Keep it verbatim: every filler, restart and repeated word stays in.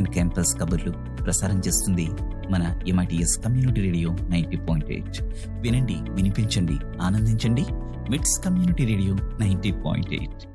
In campus కబుర్లు ప్రసారం చేస్తుంది మన MITS community radio ninety point eight. వినండి, వినిపించండి, ఆనందించండి. మిట్స్ community radio ninety point eight.